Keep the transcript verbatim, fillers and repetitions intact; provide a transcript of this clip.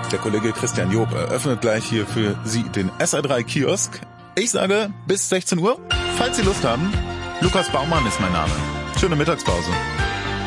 Der Kollege Christian Job eröffnet gleich hier für Sie den S R drei Kiosk. Ich sage bis sechzehn Uhr, falls Sie Lust haben. Lukas Baumann ist mein Name. Schöne Mittagspause.